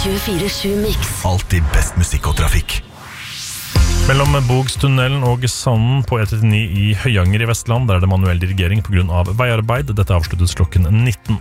24/7 Mix. Alltid best musikk og trafikk. Mellom Bogstunnelen og Sanden på E39 i Høyanger i Vestland, der er det manuell dirigering på grunn av veiarbeid. Dette avsluttes klokken 19.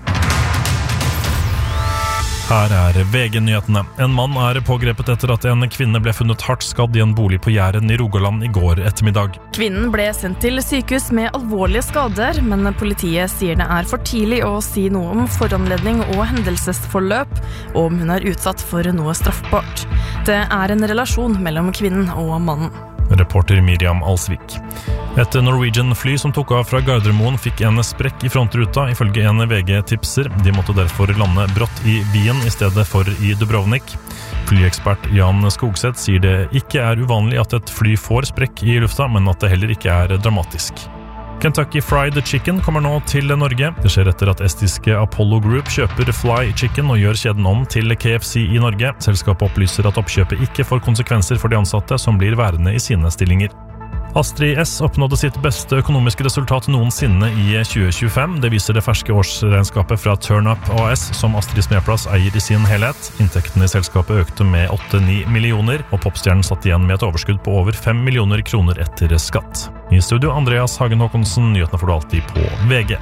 Her er VG-nyhetene. En mann er pågrepet etter at en kvinne ble funnet hardt skadd i en bolig på Jæren i Rogaland i går ettermiddag. Kvinnen ble sendt til sykehus med alvorlige skader, men politiet sier det er for tidlig å si noe om foranledning og hendelsesforløp, og om hun er utsatt for noe straffbart. Det er en relasjon mellom kvinnen og mannen. Reporter Miriam Alsvik. Et Norwegian-fly som tok av fra Gardermoen fikk en sprekk i frontruta, ifølge en VG-tipser. De måtte derfor lande brått i Wien i stedet for i Dubrovnik. Flyekspert Jan Skogseth sier det ikke er uvanlig at et fly får sprekk i lufta, men at det heller ikke er dramatisk. Kentucky Fried Chicken kommer nå til Norge. Det skjer etter at estiske Apollo Group kjøper Fly Chicken og gjør kjeden om til KFC i Norge. Selskapet opplyser at oppkjøpet ikke får konsekvenser for de ansatte som blir værende i sine stillinger. Astrid S oppnådde sitt beste økonomiske resultat noensinne i 2025. Det viser det ferske årsregnskapet fra TurnUp AS, som Astrid Smeplass eier i sin helhet. Inntektene i selskapet økte med 8-9 millioner, og popstjernen satt igjen med et overskudd på over 5 millioner kroner etter skatt. I studio, Andreas Hagen Håkonsen, nyhetene får du alltid på VG.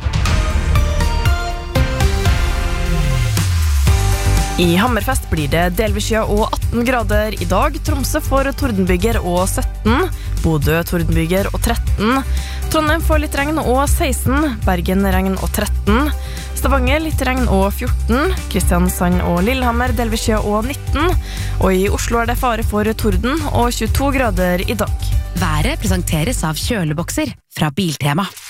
I Hammerfest blir det delvis skya og 18 grader i dag. Tromsø får tordenbyger og 17. Bodø tordenbyger og 13. Trondheim får litt regn og 16. Bergen regn og 13. Stavanger litt regn og 14. Kristiansand og Lillehammer delvis skya og 19. Og i Oslo er det fare for torden og 22 grader i dag. Været presenteres av kjølebokser fra Biltema.